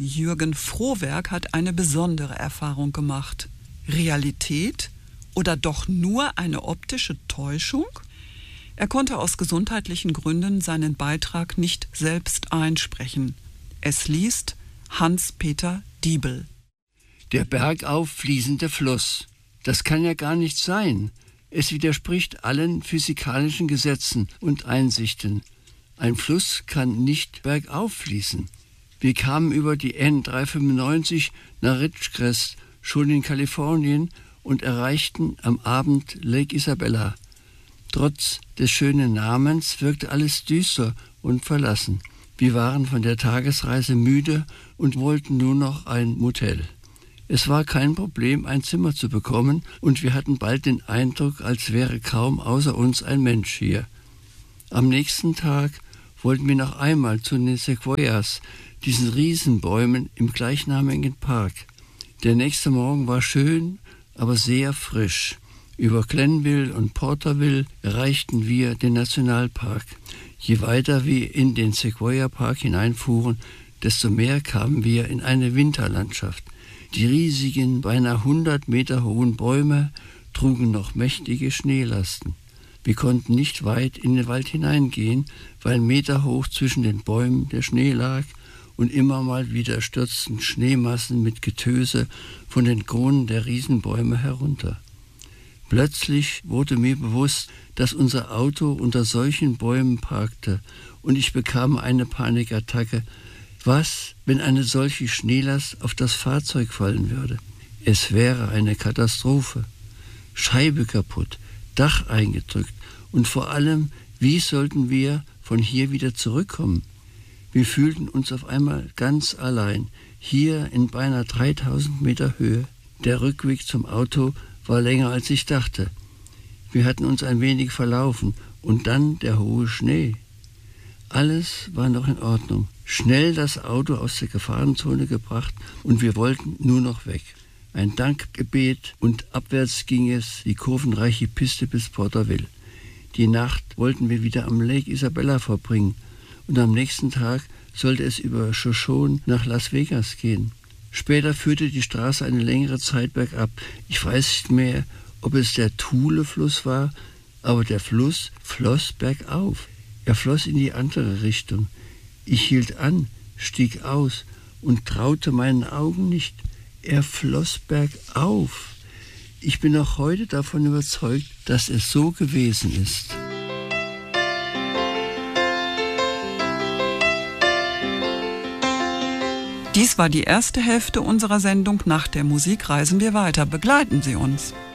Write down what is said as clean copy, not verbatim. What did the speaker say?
Jürgen Frohwerk hat eine besondere Erfahrung gemacht. Realität oder doch nur eine optische Täuschung? Er konnte aus gesundheitlichen Gründen seinen Beitrag nicht selbst einsprechen. Es liest Hans-Peter Diebel. Der bergauf fließende Fluss. Das kann ja gar nicht sein. Es widerspricht allen physikalischen Gesetzen und Einsichten. Ein Fluss kann nicht bergauf fließen. Wir kamen über die N395 nach Ridgecrest, schon in Kalifornien, und erreichten am Abend Lake Isabella. Trotz des schönen Namens wirkte alles düster und verlassen. Wir waren von der Tagesreise müde und wollten nur noch ein Motel. Es war kein Problem, ein Zimmer zu bekommen, und wir hatten bald den Eindruck, als wäre kaum außer uns ein Mensch hier. Am nächsten Tag wollten wir noch einmal zu den Sequoias, diesen Riesenbäumen im gleichnamigen Park. Der nächste Morgen war schön, aber sehr frisch. Über Glenville und Porterville erreichten wir den Nationalpark. Je weiter wir in den Sequoia Park hineinfuhren, desto mehr kamen wir in eine Winterlandschaft. Die riesigen, beinahe 100 Meter hohen Bäume trugen noch mächtige Schneelasten. Wir konnten nicht weit in den Wald hineingehen, weil meterhoch zwischen den Bäumen der Schnee lag und immer mal wieder stürzten Schneemassen mit Getöse von den Kronen der Riesenbäume herunter. Plötzlich wurde mir bewusst, dass unser Auto unter solchen Bäumen parkte, und ich bekam eine Panikattacke. Was, wenn eine solche Schneelast auf das Fahrzeug fallen würde? Es wäre eine Katastrophe. Scheibe kaputt, Dach eingedrückt, und vor allem, wie sollten wir von hier wieder zurückkommen? Wir fühlten uns auf einmal ganz allein, hier in beinahe 3000 Meter Höhe. Der Rückweg zum Auto war länger, als ich dachte. Wir hatten uns ein wenig verlaufen, und dann der hohe Schnee. Alles war noch in Ordnung. Schnell das Auto aus der Gefahrenzone gebracht, und wir wollten nur noch weg. Ein Dankgebet, und abwärts ging es die kurvenreiche Piste bis Porterville. Die Nacht wollten wir wieder am Lake Isabella verbringen, und am nächsten Tag sollte es über Shoshone nach Las Vegas gehen. Später führte die Straße eine längere Zeit bergab. Ich weiß nicht mehr, ob es der Thule-Fluss war, aber der Fluss floss bergauf. Er floss in die andere Richtung. Ich hielt an, stieg aus und traute meinen Augen nicht. Er floss bergauf. Ich bin noch heute davon überzeugt, dass es so gewesen ist. Dies war die erste Hälfte unserer Sendung. Nach der Musik reisen wir weiter. Begleiten Sie uns.